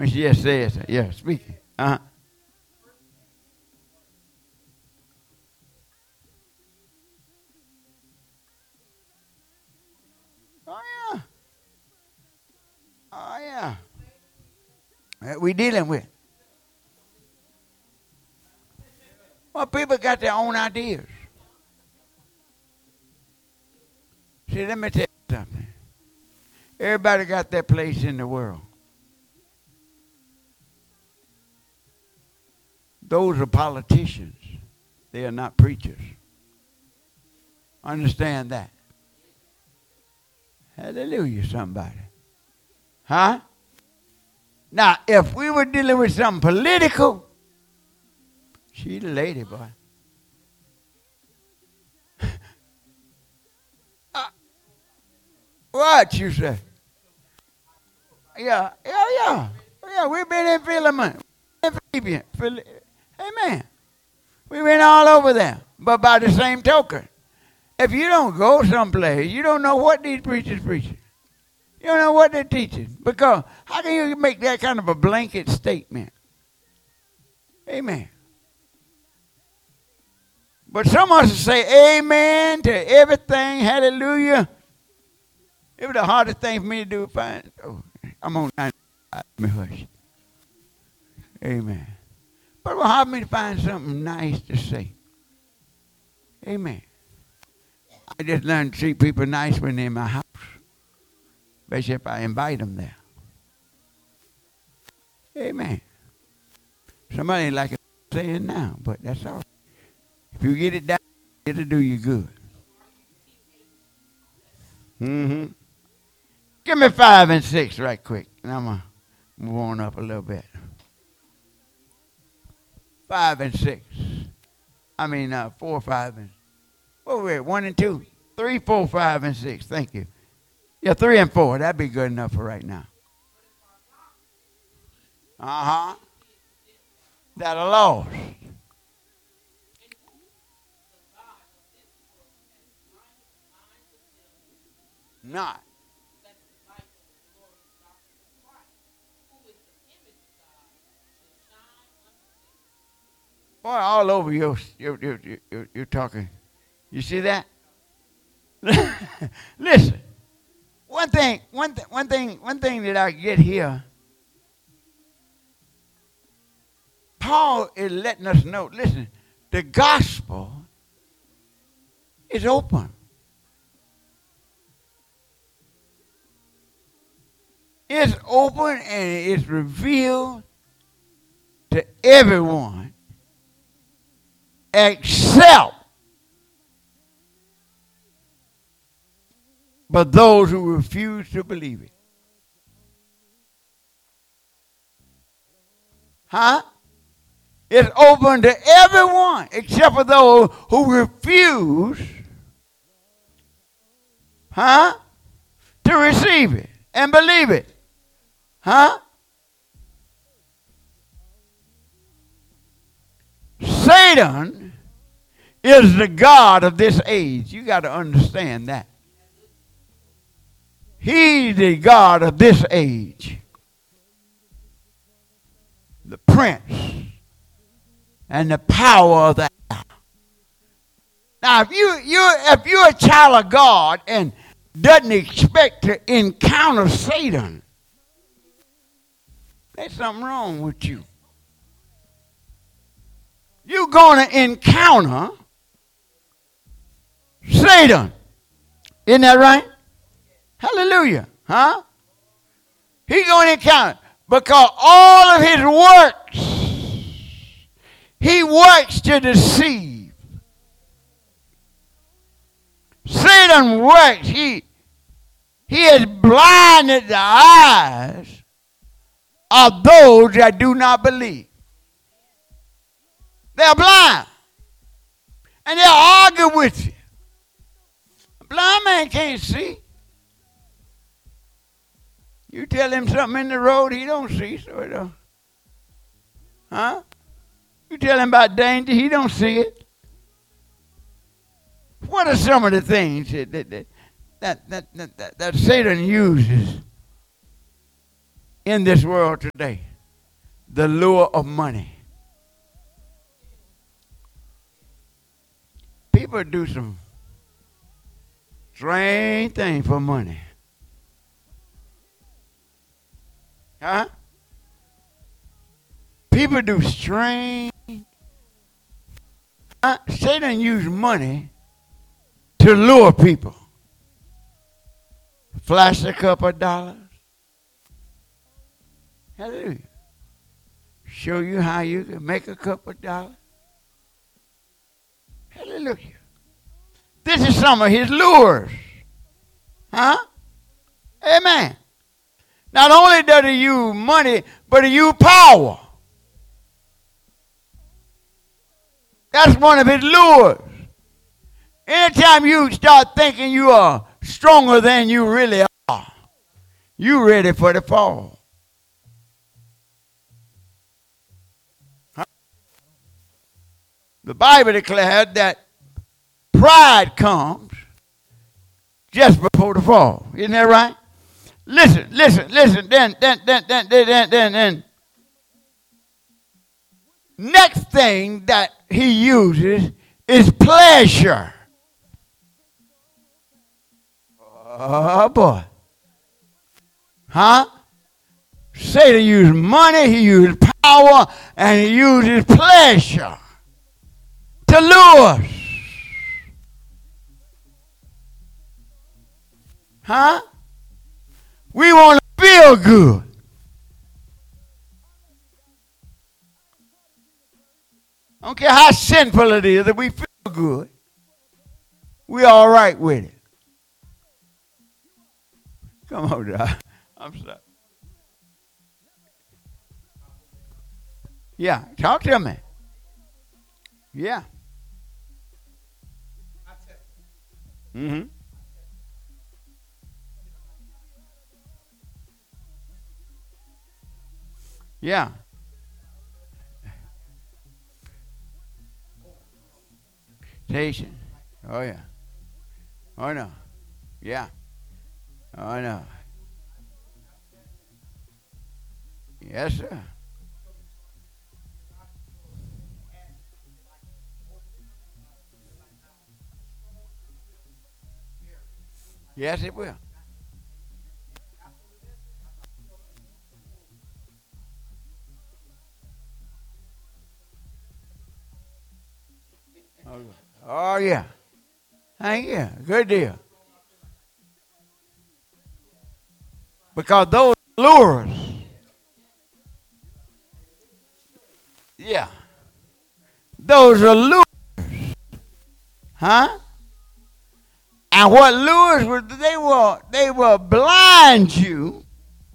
When she just says, yeah, speaking. Uh-huh. Oh, yeah. Oh, yeah. We dealing with. Well, people got their own ideas. See, let me tell you something. Everybody got their place in the world. Those are politicians. They are not preachers. Understand that. Hallelujah, somebody. Huh? Now, if we were dealing with something political, she the lady, boy. What you say? Yeah. Yeah, we've been in Philemon. Amen. We went all over there. But by the same token, if you don't go someplace, you don't know what these preachers preaching. You don't know what they're teaching. Because how can you make that kind of a blanket statement? Amen. But some of us say amen to everything. Hallelujah. It was the hardest thing for me to do. Fine. Oh, I'm on 95. Let me hush. Amen. But it will help me to find something nice to say. Amen. I just learned to treat people nice when they're in my house. Especially if I invite them there. Amen. Somebody ain't like it saying now, but that's all right. If you get it down, it'll do you good. Mm-hmm. Give me 5 and 6 right quick. And I'm going to move on up a little bit. 5 and 6. 4, 5, and... Oh, wait, 1 and 2. 3, 4, 5, and 6. Thank you. Yeah, 3 and 4. That'd be good enough for right now. Uh-huh. That are lost. Not. Boy, all over you're talking. You see that? Listen. One thing that I get here. Paul is letting us know, listen, the gospel is open. It's open and it's revealed to everyone except but those who refuse to believe it. Huh? It's open to everyone except for those who refuse, to receive it and believe it. Satan is the god of this age. You got to understand that. He's the god of this age. The prince and the power of the air. Now, if you're a child of God and doesn't expect to encounter Satan, there's something wrong with you. You're going to encounter Satan. Isn't that right? Hallelujah. He's going to encounter because all of his works, he works to deceive. Satan works. He has blinded the eyes of those that do not believe. They're blind. And they'll argue with you. A blind man can't see. You tell him something in the road, he don't see, so it don't. You tell him about danger, he don't see it. What are some of the things that Satan uses in this world today? the lure of money. People do some strange things for money. Huh? People do strange. Satan use money to lure people. Flash a couple of dollars. Hallelujah. Show you how you can make a couple of dollars. Hallelujah. This is some of his lures. Huh? Amen. Not only does he use money, but he uses power. That's one of his lures. Anytime you start thinking you are stronger than you really are, you're ready for the fall. Huh? The Bible declared that pride comes just before the fall. Isn't that right? Listen. Then. Next thing that he uses is pleasure. Oh, boy. Huh? Satan uses money, he uses power, and he uses pleasure to lure us. Huh? We want to feel good. I don't care how sinful it is that we feel good. We're all right with it. Come on, Doc. I'm sorry. Yeah, talk to me. Yeah. Mm-hmm. Yeah. Station. Oh, yeah. Oh, no. Yeah. Oh, no. Yes, sir. Yes, it will. Oh, yeah. Thank you. Good deal. Because those lures, yeah, those are lures. Huh? And what lures were, they will blind you.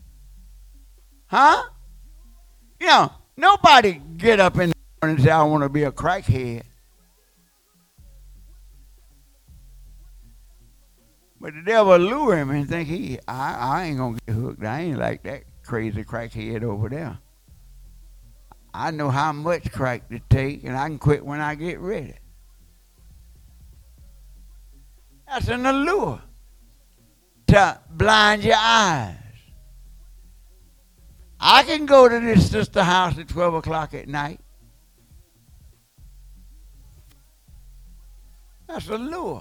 Huh? You know, nobody get up in the morning and say, I want to be a crackhead. But the devil lure him and think I ain't going to get hooked. I ain't like that crazy crackhead over there. I know how much crack to take, and I can quit when I get ready. That's an allure to blind your eyes. I can go to this sister house at 12 o'clock at night. That's a lure.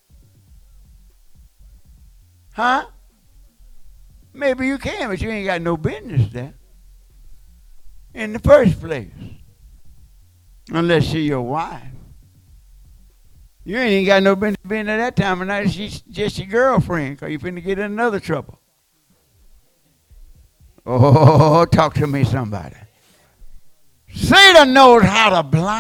Huh? Maybe you can, but you ain't got no business there in the first place. Unless she's your wife. You ain't even got no business being at that time of night. She's just your girlfriend, because you're finna get in another trouble. Oh, talk to me, somebody. Satan knows how to blind